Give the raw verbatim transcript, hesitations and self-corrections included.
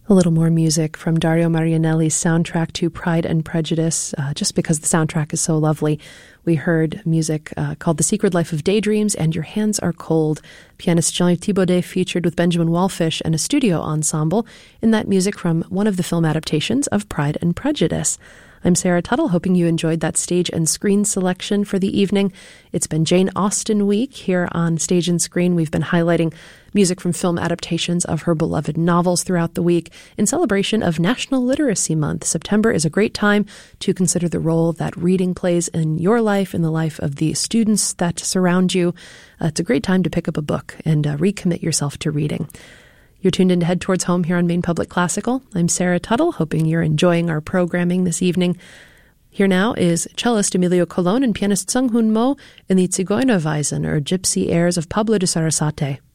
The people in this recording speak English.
A little more music from Dario Marianelli's soundtrack to Pride and Prejudice, uh, just because the soundtrack is so lovely. We heard music uh, called The Secret Life of Daydreams and Your Hands Are Cold. Pianist Jean-Yves Thibaudet featured with Benjamin Wallfish and a studio ensemble in that music from one of the film adaptations of Pride and Prejudice. I'm Sarah Tuttle, hoping you enjoyed that stage and screen selection for the evening. It's been Jane Austen week here on Stage and Screen. We've been highlighting music from film adaptations of her beloved novels throughout the week in celebration of National Literacy Month. September is a great time to consider the role that reading plays in your life, in the life of the students that surround you. Uh, it's a great time to pick up a book and uh, recommit yourself to reading. You're tuned in to Head Towards Home here on Maine Public Classical. I'm Sarah Tuttle, hoping you're enjoying our programming this evening. Here now is cellist Emilio Colon and pianist Sung Hoon Mo in the Zigeunerweisen, or Gypsy Airs of Pablo de Sarasate.